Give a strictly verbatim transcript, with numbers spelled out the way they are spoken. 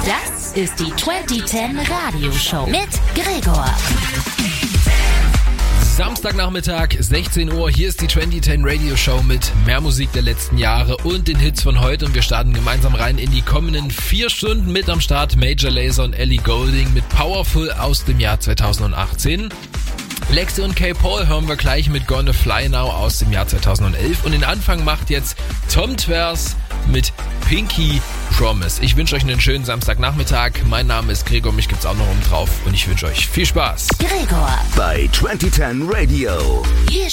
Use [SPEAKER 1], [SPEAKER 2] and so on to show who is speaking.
[SPEAKER 1] Das ist die zwanzig zehn Radioshow mit Gregor.
[SPEAKER 2] Samstagnachmittag, sechzehn Uhr, hier ist die zwanzig zehn Radio Show mit mehr Musik der letzten Jahre und den Hits von heute und wir starten gemeinsam rein in die kommenden vier Stunden. Mit am Start Major Lazer und Ellie Goulding mit Powerful aus dem Jahr zweitausendachtzehn. Lexi und K. Paul hören wir gleich mit Gonna Fly Now aus dem Jahr zweitausendelf und den Anfang macht jetzt Tom Tversky mit Pinky Promise. Ich wünsche euch einen schönen Samstagnachmittag. Mein Name ist Gregor, mich gibt's auch noch oben drauf und ich wünsche euch viel Spaß.
[SPEAKER 1] Gregor
[SPEAKER 3] bei zwanzig zehn Radio.
[SPEAKER 1] Hier